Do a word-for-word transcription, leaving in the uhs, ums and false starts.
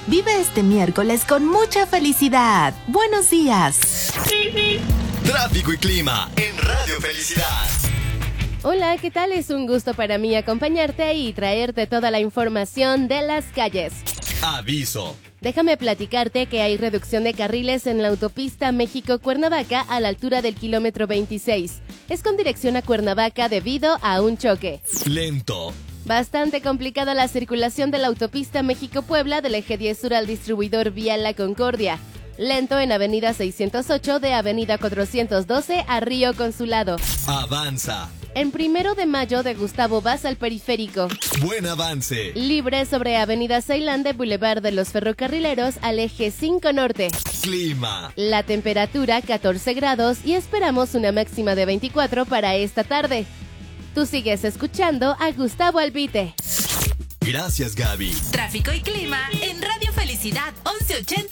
Vive este miércoles con mucha felicidad. Buenos días. Tráfico y clima en Radio Felicidad. Hola, ¿qué tal? Es un gusto para mí acompañarte y traerte toda la información de las calles. Aviso. Déjame platicarte que hay reducción de carriles en la autopista México-Cuernavaca a la altura del kilómetro veintiséis. Es con dirección a Cuernavaca debido a un choque. Lento. Bastante complicada la circulación de la autopista México-Puebla del eje diez sur al distribuidor Vial La Concordia. Lento en avenida seiscientos ocho de avenida cuatrocientos doce a Río Consulado. Avanza. En Primero de Mayo de Gustavo Vaz al Periférico. Buen avance. Libre sobre avenida Ceilán de Boulevard de los Ferrocarrileros al eje cinco Norte. Clima. La temperatura catorce grados y esperamos una máxima de veinticuatro para esta tarde. Tú sigues escuchando a Gustavo Albite. Gracias, Gaby. Tráfico y clima en Radio Felicidad once ochenta.